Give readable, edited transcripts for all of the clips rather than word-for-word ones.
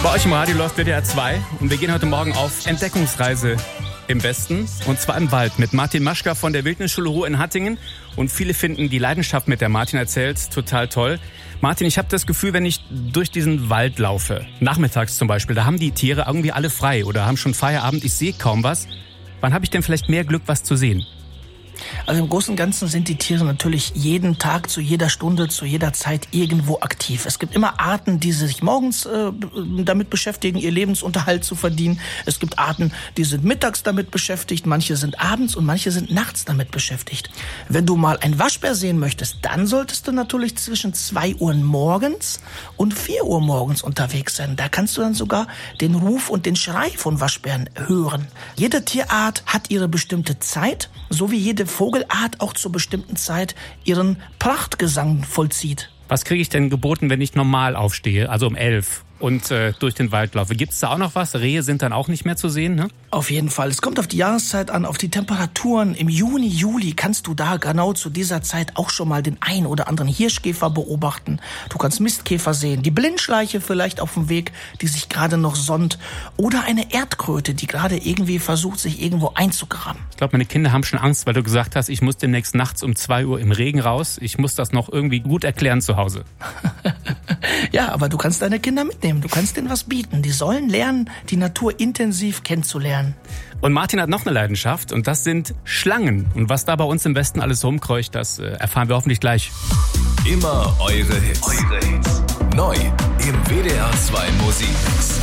Bei euch im Radio läuft WDR 2 und wir gehen heute Morgen auf Entdeckungsreise im Westen. Und zwar im Wald mit Martin Maschka von der Wildnisschule Ruhr in Hattingen. Und viele finden die Leidenschaft, mit der Martin erzählt, total toll. Martin, ich habe das Gefühl, wenn ich durch diesen Wald laufe, nachmittags zum Beispiel, da haben die Tiere irgendwie alle frei oder haben schon Feierabend, ich sehe kaum was. Wann habe ich denn vielleicht mehr Glück, was zu sehen? Also im Großen und Ganzen sind die Tiere natürlich jeden Tag, zu jeder Stunde, zu jeder Zeit irgendwo aktiv. Es gibt immer Arten, die sich morgens damit beschäftigen, ihr Lebensunterhalt zu verdienen. Es gibt Arten, die sind mittags damit beschäftigt, manche sind abends und manche sind nachts damit beschäftigt. Wenn du mal einen Waschbär sehen möchtest, dann solltest du natürlich zwischen 2 Uhr morgens und 4 Uhr morgens unterwegs sein. Da kannst du dann sogar den Ruf und den Schrei von Waschbären hören. Jede Tierart hat ihre bestimmte Zeit, so wie jede Vogelart auch zur bestimmten Zeit ihren Prachtgesang vollzieht. Was kriege ich denn geboten, wenn ich normal aufstehe, also um 11 und durch den Wald laufe? Gibt es da auch noch was? Rehe sind dann auch nicht mehr zu sehen, ne? Auf jeden Fall. Es kommt auf die Jahreszeit an, auf die Temperaturen. Im Juni, Juli kannst du da genau zu dieser Zeit auch schon mal den ein oder anderen Hirschkäfer beobachten. Du kannst Mistkäfer sehen, die Blindschleiche vielleicht auf dem Weg, die sich gerade noch sonnt. Oder eine Erdkröte, die gerade irgendwie versucht, sich irgendwo einzugraben. Ich glaube, meine Kinder haben schon Angst, weil du gesagt hast, ich muss demnächst nachts um 2 Uhr im Regen raus. Ich muss das noch irgendwie gut erklären zu Hause. Ja, aber du kannst deine Kinder mitnehmen. Du kannst denen was bieten. Die sollen lernen, die Natur intensiv kennenzulernen. Und Martin hat noch eine Leidenschaft und das sind Schlangen. Und was da bei uns im Westen alles rumkreucht, das erfahren wir hoffentlich gleich. Immer eure Hits. Neu im WDR 2 Musikmix.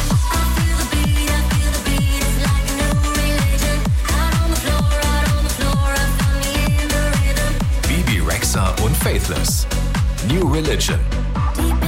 Bibi Rexha und Faithless. New Religion.